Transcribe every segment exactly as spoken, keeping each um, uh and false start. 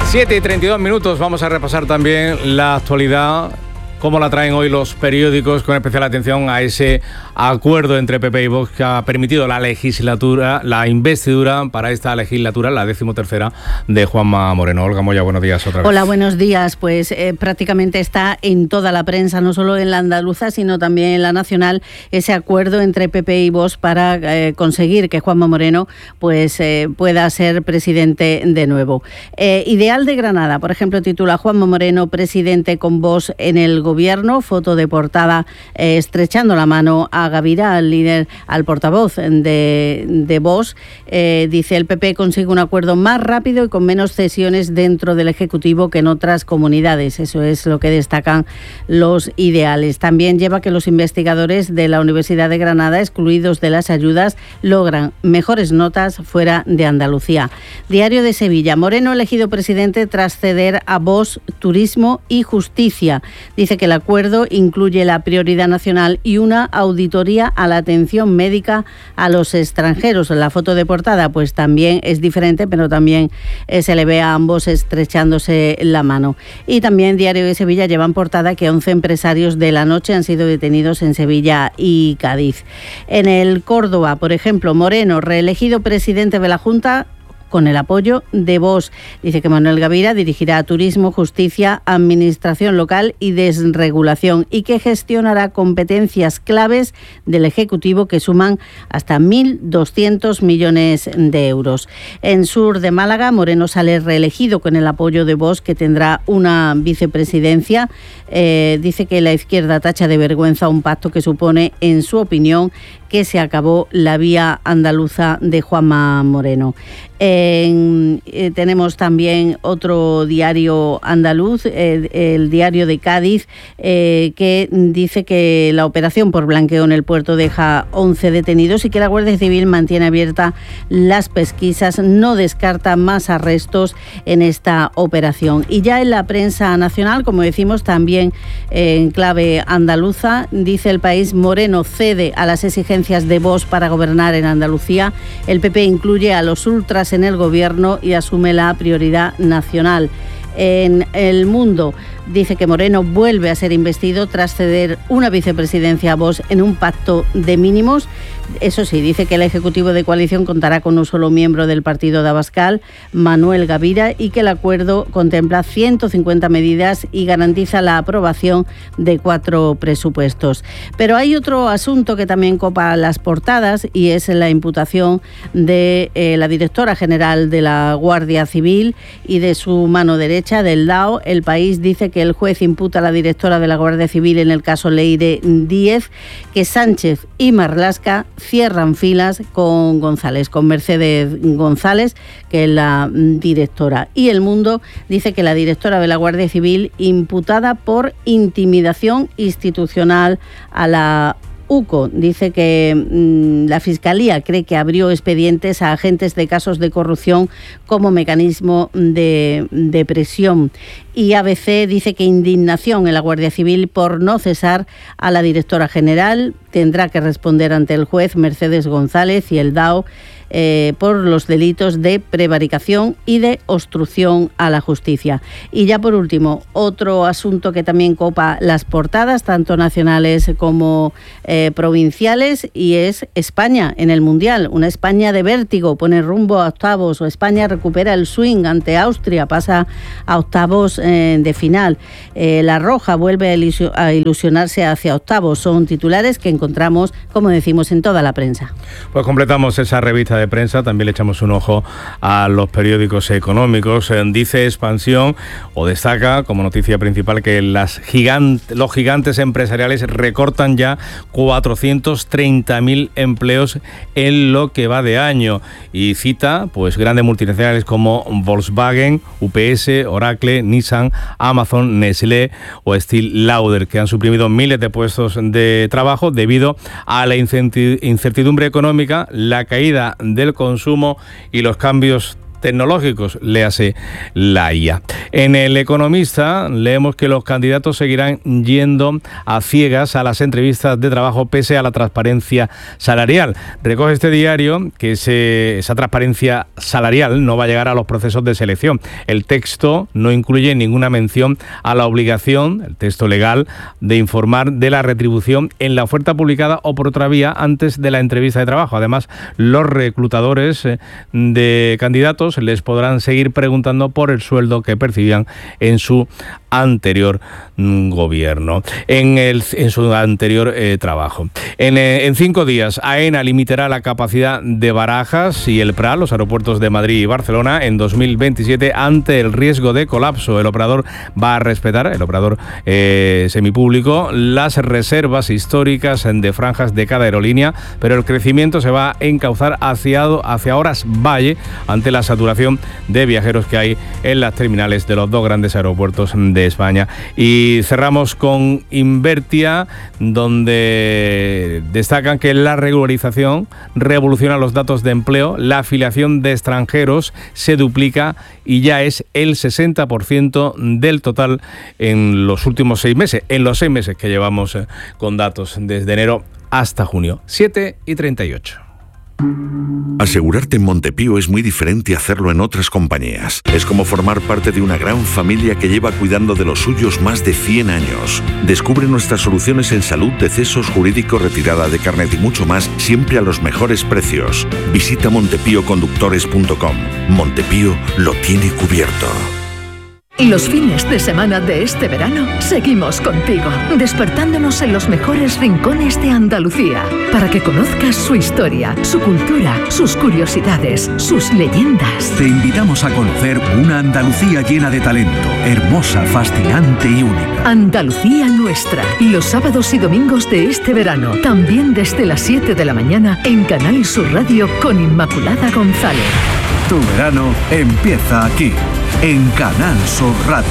siete y treinta y dos minutos, vamos a repasar también la actualidad, cómo la traen hoy los periódicos, con especial atención a ese acuerdo entre P P y Vox que ha permitido la legislatura, la investidura para esta legislatura, la decimotercera de Juanma Moreno. Olga Moya, buenos días otra vez. Hola, buenos días. Pues eh, prácticamente está en toda la prensa, no solo en la andaluza, sino también en la nacional, ese acuerdo entre P P y Vox para eh, conseguir que Juanma Moreno pues eh, pueda ser presidente de nuevo. Eh, Ideal de Granada, por ejemplo, titula Juanma Moreno, presidente con Vox en el gobierno, foto de portada eh, estrechando la mano a Gavira, al líder, al portavoz de, de Vox. Eh, dice, el P P consigue un acuerdo más rápido y con menos cesiones dentro del Ejecutivo que en otras comunidades. Eso es lo que destacan los ideales. También lleva que los investigadores de la Universidad de Granada, excluidos de las ayudas, logran mejores notas fuera de Andalucía. Diario de Sevilla, Moreno elegido presidente tras ceder a Vox Turismo y Justicia. Dice que el acuerdo incluye la prioridad nacional y una auditoría a la atención médica a los extranjeros. La foto de portada pues también es diferente, pero también eh, se le ve a ambos estrechándose la mano. Y también Diario de Sevilla lleva en portada que once empresarios de la noche han sido detenidos en Sevilla y Cádiz. En el Córdoba, por ejemplo, Moreno, reelegido presidente de la Junta con el apoyo de Vox. Dice que Manuel Gavira dirigirá Turismo, Justicia, Administración Local y Desregulación y que gestionará competencias claves del Ejecutivo que suman hasta mil doscientos millones de euros. En Sur de Málaga, Moreno sale reelegido con el apoyo de Vox, que tendrá una vicepresidencia. Eh, dice que la izquierda tacha de vergüenza un pacto que supone, en su opinión, que se acabó la vía andaluza de Juanma Moreno. En, eh, tenemos también otro diario andaluz, eh, el diario de Cádiz, eh, que dice que la operación por blanqueo en el puerto deja once detenidos y que la Guardia Civil mantiene abiertas las pesquisas, no descarta más arrestos en esta operación. Y ya en la prensa nacional, como decimos, también eh, en clave andaluza, dice El País, Moreno cede a las exigencias de Vox para gobernar en Andalucía. El P P incluye a los ultras en el gobierno y asume la prioridad nacional. En El Mundo dice que Moreno vuelve a ser investido tras ceder una vicepresidencia a Vox en un pacto de mínimos. Eso sí, dice que el Ejecutivo de coalición contará con un solo miembro del partido de Abascal, Manuel Gavira, y que el acuerdo contempla ciento cincuenta medidas y garantiza la aprobación de cuatro presupuestos. Pero hay otro asunto que también copa las portadas y es la imputación de eh, la directora general de la Guardia Civil y de su mano derecha, del D A O. El País dice que el juez imputa a la directora de la Guardia Civil en el caso Leire Díez que Sánchez y Marlaska cierran filas con González, con Mercedes González, que es la directora. Y El Mundo dice que la directora de la Guardia Civil imputada por intimidación institucional a la U C O. Dice que mmm, la Fiscalía cree que abrió expedientes a agentes de casos de corrupción como mecanismo de, de presión. Y A B C dice que indignación en la Guardia Civil por no cesar a la directora general. Tendrá que responder ante el juez Mercedes González y el D A O eh, por los delitos de prevaricación y de obstrucción a la justicia. Y ya por último, otro asunto que también copa las portadas, tanto nacionales como eh, provinciales, y es España en el Mundial. Una España de vértigo, pone rumbo a octavos, o España recupera el swing ante Austria, pasa a octavos eh, de final. Eh, la Roja vuelve a, ilusio- a ilusionarse hacia octavos. Son titulares que encontramos, como decimos, en toda la prensa. Pues completamos esa revista de prensa, también le echamos un ojo a los periódicos económicos. Dice Expansión, o destaca como noticia principal, que las gigant- los gigantes empresariales recortan ya cuatrocientos treinta mil empleos en lo que va de año, y cita pues grandes multinacionales como Volkswagen, U P S, Oracle, Nissan, Amazon, Nestlé o Estée Lauder, que han suprimido miles de puestos de trabajo debido a la incertidumbre económica, la caída del consumo y los cambios tecnológicos, léase la I A. En El Economista leemos que los candidatos seguirán yendo a ciegas a las entrevistas de trabajo pese a la transparencia salarial. Recoge este diario que ese, esa transparencia salarial no va a llegar a los procesos de selección. El texto no incluye ninguna mención a la obligación, el texto legal, de informar de la retribución en la oferta publicada o por otra vía antes de la entrevista de trabajo. Además, los reclutadores de candidatos les podrán seguir preguntando por el sueldo que percibían en su anterior gobierno, en, el, en su anterior eh, trabajo. En, eh, en cinco días, AENA limitará la capacidad de Barajas y el Prat, los aeropuertos de Madrid y Barcelona, en dos mil veintisiete ante el riesgo de colapso. El operador va a respetar, el operador eh, semipúblico, las reservas históricas de franjas de cada aerolínea, pero el crecimiento se va a encauzar hacia, hacia horas valle ante la saturación de viajeros que hay en las terminales de los dos grandes aeropuertos de España. Y cerramos con Invertia, donde destacan que la regularización revoluciona los datos de empleo, la afiliación de extranjeros se duplica y ya es el sesenta por ciento del total en los últimos seis meses, en los seis meses que llevamos eh, con datos desde enero hasta junio. siete y treinta y ocho. Asegurarte en Montepío es muy diferente a hacerlo en otras compañías. Es como formar parte de una gran familia que lleva cuidando de los suyos más de cien años. Descubre nuestras soluciones en salud, decesos, jurídico, retirada de carnet y mucho más, siempre a los mejores precios. Visita montepío conductores punto com. Montepío lo tiene cubierto. Los fines de semana de este verano seguimos contigo, despertándonos en los mejores rincones de Andalucía, para que conozcas su historia, su cultura, sus curiosidades, sus leyendas. Te invitamos a conocer una Andalucía llena de talento, hermosa, fascinante y única. Andalucía nuestra, los sábados y domingos de este verano, también desde las siete de la mañana en Canal Sur Radio con Inmaculada González. Tu verano empieza aquí, en Canal Sur Radio.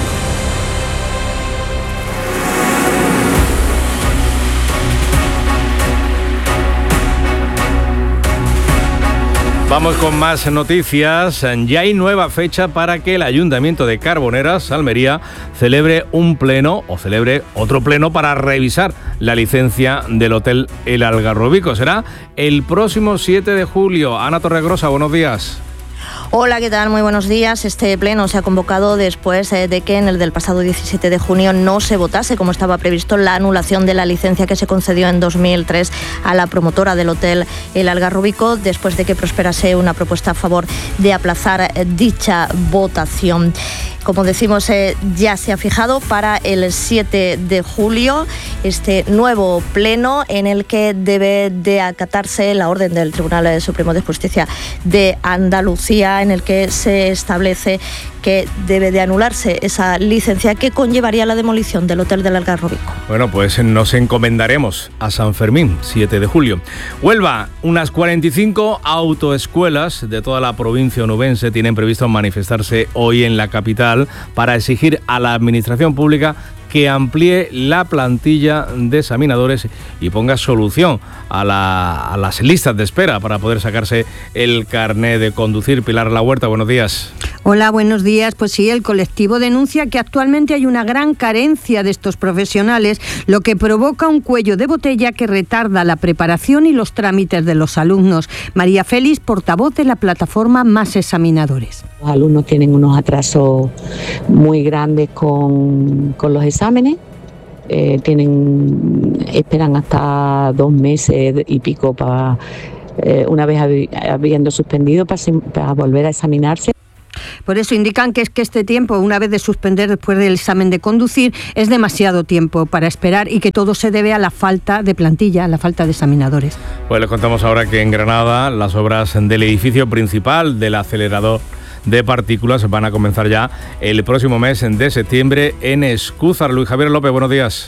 Vamos con más noticias. Ya hay nueva fecha para que el Ayuntamiento de Carboneras, Almería, celebre un pleno o celebre otro pleno para revisar la licencia del Hotel El Algarrobico. Será el próximo siete de julio. Ana Torregrosa, buenos días. Hola, ¿qué tal? Muy buenos días. Este pleno se ha convocado después eh, de que en el del pasado diecisiete de junio no se votase, como estaba previsto, la anulación de la licencia que se concedió en dos mil tres a la promotora del Hotel El Algarrobico, después de que prosperase una propuesta a favor de aplazar eh, dicha votación. Como decimos, eh, ya se ha fijado para el siete de julio este nuevo pleno en el que debe de acatarse la orden del Tribunal Supremo de Justicia de Andalucía, en el que se establece que debe de anularse esa licencia que conllevaría la demolición del Hotel del Algarrobico. Bueno, pues nos encomendaremos a San Fermín, siete de julio. Huelva, unas cuarenta y cinco autoescuelas de toda la provincia onubense tienen previsto manifestarse hoy en la capital para exigir a la administración pública que amplíe la plantilla de examinadores y ponga solución a, la, a las listas de espera para poder sacarse el carné de conducir. Pilar La Huerta, buenos días. Hola, buenos días. Pues sí, el colectivo denuncia que actualmente hay una gran carencia de estos profesionales, lo que provoca un cuello de botella que retarda la preparación y los trámites de los alumnos. María Félix, portavoz de la plataforma Más Examinadores. Los alumnos tienen unos atrasos muy grandes con, con los exámenes. Eh, tienen esperan hasta dos meses y pico para eh, una vez habi, habiendo suspendido para, para volver a examinarse. Por eso indican que es que este tiempo, una vez de suspender después del examen de conducir, es demasiado tiempo para esperar y que todo se debe a la falta de plantilla, a la falta de examinadores. Pues les contamos ahora que en Granada las obras del edificio principal del acelerador de partículas van a comenzar ya el próximo mes de septiembre en Escúzar. Luis Javier López, buenos días.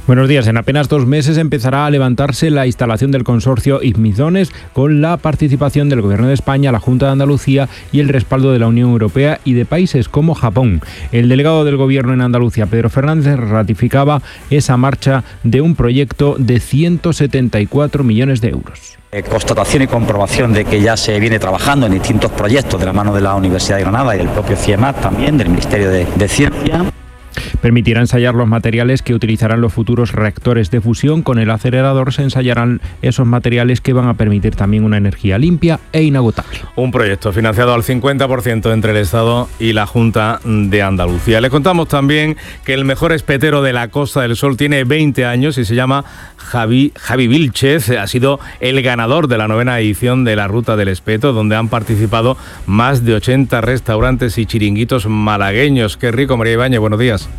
Buenos días. En apenas dos meses empezará a levantarse la instalación del consorcio Igmizones con la participación del Gobierno de España, la Junta de Andalucía y el respaldo de la Unión Europea y de países como Japón. El delegado del Gobierno en Andalucía, Pedro Fernández, ratificaba esa marcha de un proyecto de ciento setenta y cuatro millones de euros. Constatación y comprobación de que ya se viene trabajando en distintos proyectos de la mano de la Universidad de Granada y del propio CIEMAT también, del Ministerio de, de Ciencia. Permitirá ensayar los materiales que utilizarán los futuros reactores de fusión. Con el acelerador se ensayarán esos materiales que van a permitir también una energía limpia e inagotable. Un proyecto financiado al cincuenta por ciento entre el Estado y la Junta de Andalucía. Les contamos también que el mejor espetero de la Costa del Sol tiene veinte años y se llama Javi, Javi Vilchez. Ha sido el ganador de la novena edición de la Ruta del Espeto, donde han participado más de ochenta restaurantes y chiringuitos malagueños. Qué rico, María Ibáñez, buenos días.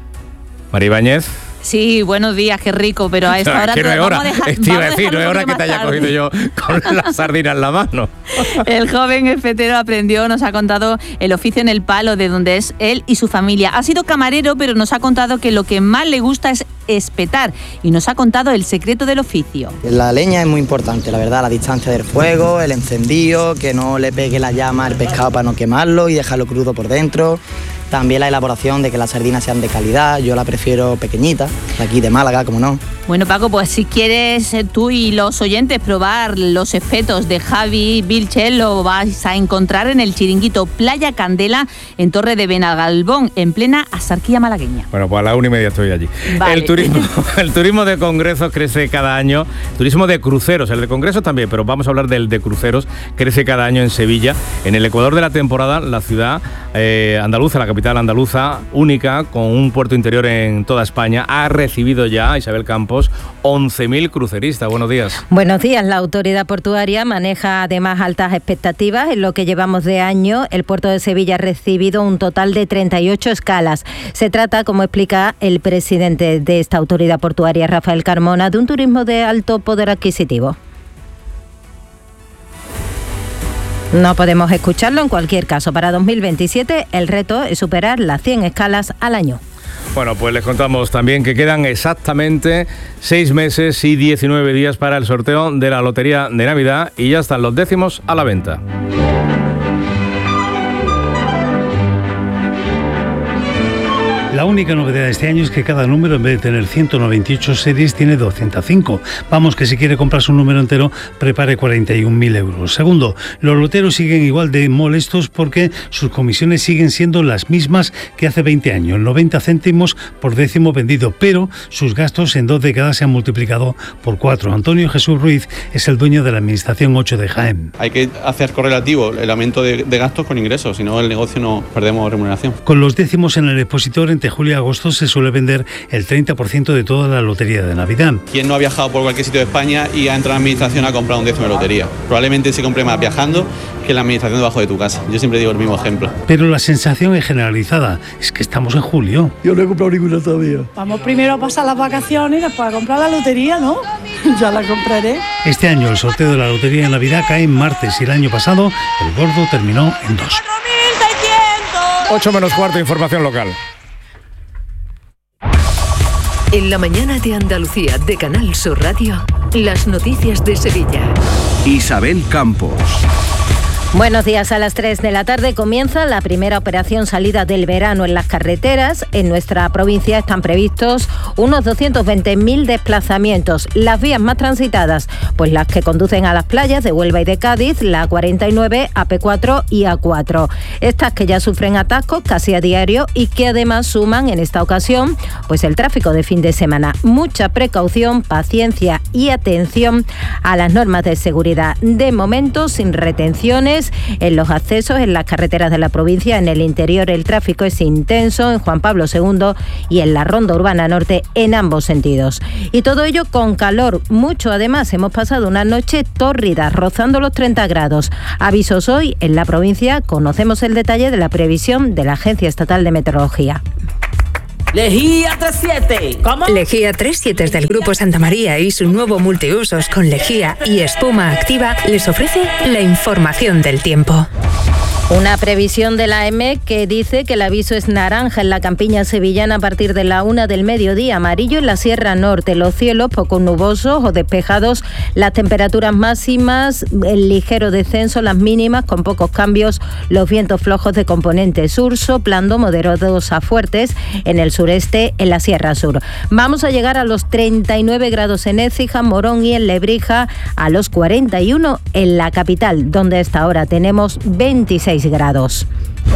María Ibáñez. Sí, buenos días, qué rico, pero a esta hora... Que no es hora, dejar, te iba a decir, no es hora que te haya cogido yo con la sardina en la mano. El joven espetero aprendió, nos ha contado el oficio en El Palo, de donde es él y su familia. Ha sido camarero, pero nos ha contado que lo que más le gusta es espetar y nos ha contado el secreto del oficio. La leña es muy importante, la verdad, la distancia del fuego, el encendido, que no le pegue la llama al pescado para no quemarlo y dejarlo crudo por dentro. También la elaboración de que las sardinas sean de calidad, yo la prefiero pequeñita, de aquí de Málaga, como no. Bueno, Paco, pues si quieres tú y los oyentes probar los espetos de Javi Vilchez, lo vais a encontrar en el chiringuito Playa Candela, en Torre de Benagalbón, en plena Axarquía malagueña. Bueno, pues a la una y media estoy allí. Vale. El turismo, el turismo de congresos crece cada año, turismo de cruceros, el de congresos también, pero vamos a hablar del de cruceros, crece cada año en Sevilla. En el ecuador de la temporada, la ciudad eh, andaluza, la capital andaluza, única, con un puerto interior en toda España, ha recibido ya, Isabel Campos, once mil cruceristas. Buenos días. Buenos días. La autoridad portuaria maneja además altas expectativas. En lo que llevamos de año, el puerto de Sevilla ha recibido un total de treinta y ocho escalas. Se trata, como explica el presidente de esta autoridad portuaria, Rafael Carmona, de un turismo de alto poder adquisitivo. No podemos escucharlo. En cualquier caso, para dos mil veintisiete el reto es superar las cien escalas al año. Bueno, pues les contamos también que quedan exactamente seis meses y diecinueve días para el sorteo de la Lotería de Navidad y ya están los décimos a la venta. La única novedad de este año es que cada número, en vez de tener ciento noventa y ocho series, tiene doscientos cinco. Vamos, que si quiere comprarse un número entero, prepare cuarenta y un mil euros. Segundo, los loteros siguen igual de molestos porque sus comisiones siguen siendo las mismas que hace veinte años, noventa céntimos por décimo vendido, pero sus gastos en dos décadas se han multiplicado por cuatro. Antonio Jesús Ruiz es el dueño de la Administración ocho de Jaén. Hay que hacer correlativo el aumento de, de gastos con ingresos, si no el negocio no perdemos remuneración. Con los décimos en el expositor, entre julio y agosto se suele vender el treinta por ciento de toda la lotería de Navidad. ¿Quién no ha viajado por cualquier sitio de España y ha entrado a la administración a comprar un décimo de lotería? Probablemente se compre más viajando que en la administración debajo de tu casa. Yo siempre digo el mismo ejemplo. Pero la sensación es generalizada, es que estamos en julio. Yo no he comprado ninguna todavía. Vamos primero a pasar las vacaciones y después a comprar la lotería, ¿no? Ya la compraré. Este año el sorteo de la lotería de Navidad cae en martes y el año pasado el gordo terminó en dos. ocho menos cuarto, información local. En la mañana de Andalucía de Canal Sur Radio, las noticias de Sevilla. Isabel Campos. Buenos días. A las tres de la tarde comienza la primera operación salida del verano en las carreteras. En nuestra provincia están previstos unos doscientos veinte mil desplazamientos. Las vías más transitadas, pues las que conducen a las playas de Huelva y de Cádiz, la A cuarenta y nueve, A P cuatro y A cuatro. Estas que ya sufren atascos casi a diario y que además suman en esta ocasión pues el tráfico de fin de semana. Mucha precaución, paciencia y atención a las normas de seguridad. De momento, sin retenciones en los accesos en las carreteras de la provincia. En el interior el tráfico es intenso en Juan Pablo segundo y en la Ronda Urbana Norte en ambos sentidos. Y todo ello con calor, mucho además. Hemos pasado una noche tórrida, rozando los treinta grados. Avisos hoy en la provincia. Conocemos el detalle de la previsión de la Agencia Estatal de Meteorología. Lejía treinta y siete. ¿Cómo? Lejía treinta y siete es del Grupo Santa María y su nuevo multiusos con lejía y espuma activa les ofrece la información del tiempo. Una previsión de la E M E C que dice que el aviso es naranja en la campiña sevillana a partir de la una del mediodía, amarillo en la Sierra Norte. Los cielos poco nubosos o despejados, las temperaturas máximas, el ligero descenso, las mínimas con pocos cambios, los vientos flojos de componente sur, soplando moderados a fuertes en el sureste, en la Sierra Sur. Vamos a llegar a los treinta y nueve grados en Écija, Morón y en Lebrija, a los cuarenta y uno en la capital, donde hasta ahora tenemos veintiséis grados.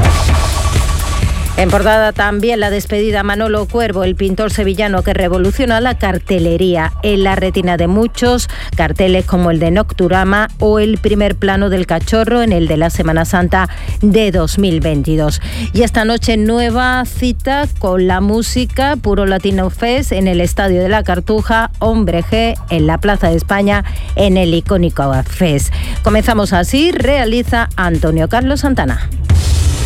En portada también la despedida a Manolo Cuervo, el pintor sevillano que revoluciona la cartelería. En la retina de muchos, carteles como el de Nocturama o el primer plano del Cachorro en el de la Semana Santa de dos mil veintidós. Y esta noche nueva cita con la música, Puro Latino Fest en el Estadio de la Cartuja, Hombre G en la Plaza de España en el icónico Fest. Comenzamos así, realiza Antonio Carlos Santana.